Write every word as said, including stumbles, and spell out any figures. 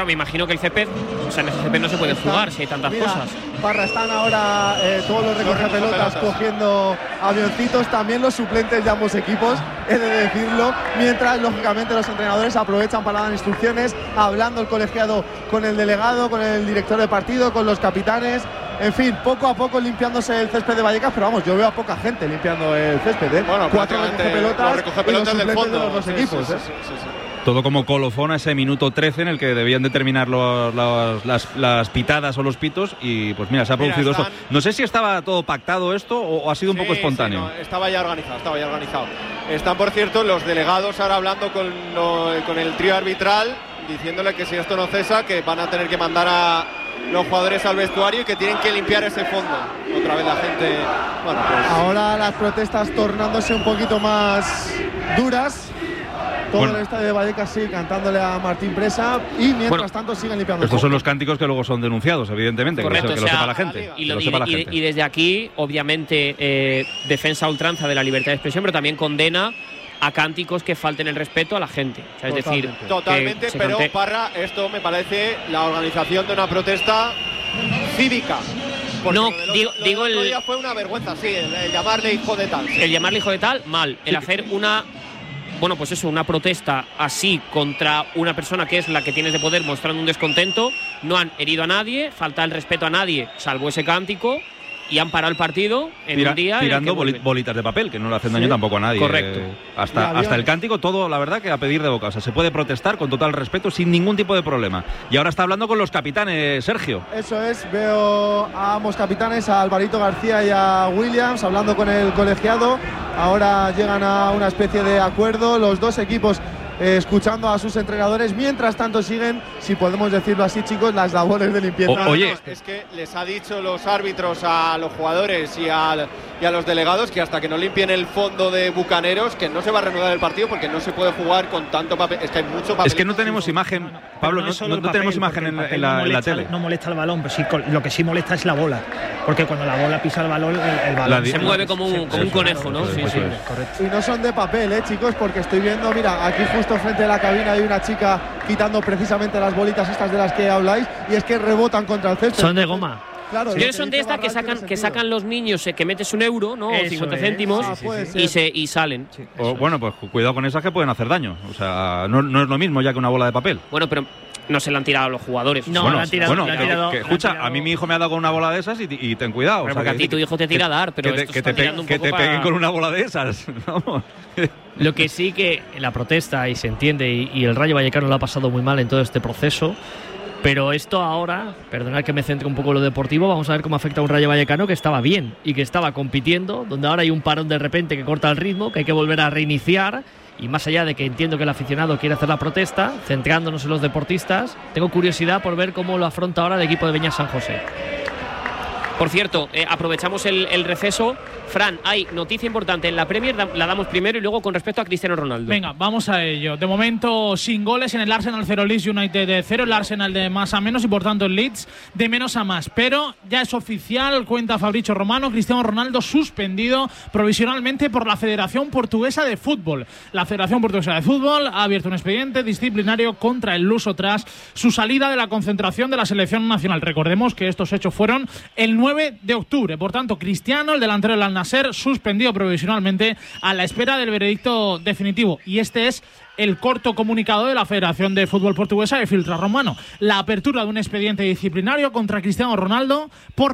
me imagino que el césped, o sea, en ese césped no se puede jugar si hay tantas Mira, cosas. Parra, están ahora eh, todos los recogepelotas cogiendo avioncitos, también los suplentes de ambos equipos, he de decirlo, mientras lógicamente los entrenadores aprovechan para dar instrucciones, hablando el colegiado con el delegado, con el director de partido, con los capitanes. En fin, poco a poco limpiándose el césped de Vallecas, pero vamos, yo veo a poca gente limpiando el césped, ¿eh? Bueno, cuatro recogepelotas, recogepelotas del fondo de los dos sí, equipos, sí, ¿eh? sí, sí, sí. Todo como colofón a ese minuto trece en el que debían determinar los, los, las, las pitadas o los pitos y pues mira, se ha producido mira, están... esto. No sé si estaba todo pactado esto o, o ha sido sí, un poco espontáneo. Sí, no, estaba ya organizado, estaba ya organizado. Están, por cierto, los delegados ahora hablando con, lo, con el trío arbitral, diciéndole que si esto no cesa, que van a tener que mandar a los jugadores al vestuario y que tienen que limpiar ese fondo. Otra vez la gente... Bueno, pues... Ahora las protestas tornándose un poquito más duras. Todo bueno. el estadio de Vallecas sigue cantándole a Martín Presa y mientras bueno, tanto siguen limpiando. Estos son los cánticos que luego son denunciados, evidentemente. Correcto, que lo, o sea, que lo sepa la gente. Y, lo, lo y, sepa la y, gente. y desde aquí, obviamente, eh, defensa a ultranza de la libertad de expresión, pero también condena a cánticos que falten el respeto a la gente. O sea, es totalmente, decir, totalmente, pero cante... Parra, esto me parece la organización de una protesta cívica. No, lo digo, lo digo el día fue una vergüenza, sí, el, el llamarle hijo de tal. Sí. El llamarle hijo de tal, mal. El sí. hacer una, bueno, pues eso, una protesta así contra una persona que es la que tienes de poder mostrando un descontento. No han herido a nadie, falta el respeto a nadie, salvo ese cántico. Y han parado el partido en Tira, un día tirando en el que bolitas de papel, que no le hacen daño sí, tampoco a nadie. Correcto. Eh, hasta, hasta el cántico, todo, la verdad, que a pedir de boca. O sea, se puede protestar con total respeto, sin ningún tipo de problema. Y ahora está hablando con los capitanes, Sergio. Eso es, veo a ambos capitanes, a Alvarito García y a Williams, hablando con el colegiado. Ahora llegan a una especie de acuerdo, los dos equipos Eh, escuchando a sus entrenadores, mientras tanto siguen, si podemos decirlo así, chicos, las labores de limpieza. O, oye, es que les ha dicho los árbitros a los jugadores y, al, y a los delegados que hasta que no limpien el fondo de Bucaneros, que no se va a reanudar el partido porque no se puede jugar con tanto papel. Es que hay mucho papel. Es que no tenemos imagen, no, no, Pablo, no, no, no papel, tenemos imagen en, en, la, no molesta, en la tele. No molesta el balón, pero sí, lo que sí molesta es la bola, porque cuando la bola pisa el balón, el, el balón se mueve como un, como un conejo, ¿no? Sí, sí, correcto. Y no son de papel, eh, chicos, porque estoy viendo, mira, aquí justo frente a la cabina hay una chica quitando precisamente las bolitas estas de las que habláis y es que rebotan contra el césped. Son de goma. Claro, si son de estas que sacan que sacan los niños, eh, que metes un euro, ¿no? O cincuenta céntimos sí, sí, sí, y se y salen. Sí, o, bueno, pues cuidado con esas que pueden hacer daño. O sea, no, no es lo mismo ya que una bola de papel. Bueno, pero no se la han tirado a los jugadores. No, bueno, la han tirado. Bueno, la han que, tirado, que, la escucha, han tirado. A mí mi hijo me ha dado con una bola de esas y, y ten cuidado. Pero o sea, porque que, a ti tu hijo te tira que, a dar, pero que te, que te, pe, que te peguen con una bola de esas. Vamos. Lo que sí que la protesta, y se entiende, y, y el Rayo Vallecano lo ha pasado muy mal en todo este proceso. Pero esto ahora, perdonad que me centre un poco en lo deportivo, vamos a ver cómo afecta a un Rayo Vallecano que estaba bien y que estaba compitiendo, donde ahora hay un parón de repente que corta el ritmo, que hay que volver a reiniciar. Y más allá de que entiendo que el aficionado quiere hacer la protesta, centrándonos en los deportistas, tengo curiosidad por ver cómo lo afronta ahora el equipo de Beñat San José. Por cierto, eh, aprovechamos el, el receso. Fran, hay noticia importante en la Premier, la damos primero y luego con respecto a Cristiano Ronaldo. Venga, vamos a ello. De momento, sin goles en el Arsenal cero, Leeds United de cero, el Arsenal de más a menos y por tanto el Leeds de menos a más. Pero ya es oficial, cuenta Fabrizio Romano, Cristiano Ronaldo suspendido provisionalmente por la Federación Portuguesa de Fútbol. La Federación Portuguesa de Fútbol ha abierto un expediente disciplinario contra el luso tras su salida de la concentración de la selección nacional. Recordemos que estos hechos fueron el nueve de octubre. Por tanto, Cristiano, el delantero del Al Nasser, suspendido provisionalmente a la espera del veredicto definitivo. Y este es el corto comunicado de la Federación de Fútbol Portuguesa que filtra Romano. La apertura de un expediente disciplinario contra Cristiano Ronaldo por